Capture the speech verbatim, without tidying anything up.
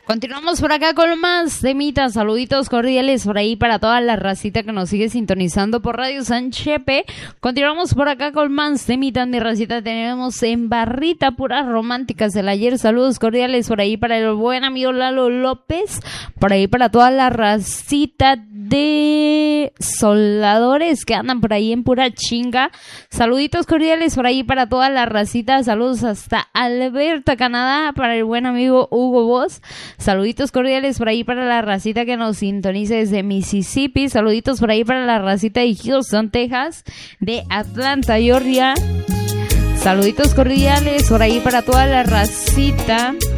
Continuamos por acá con más temitas, saluditos cordiales por ahí para toda la racita que nos sigue sintonizando por Radio San Chepe. Continuamos por acá con más temitas, mi racita. Tenemos en barrita puras románticas del ayer, saludos cordiales por ahí para el buen amigo Lalo López, por ahí para toda la racita de soldadores que andan por ahí en pura chinga, saluditos cordiales por ahí para toda la racita, saludos hasta Alberta, Canadá, para el buen amigo Hugo Boss. Saluditos cordiales por ahí para la racita que nos sintoniza desde Mississippi. Saluditos por ahí para la racita de Houston, Texas, de Atlanta, Georgia. Saluditos cordiales por ahí para toda la racita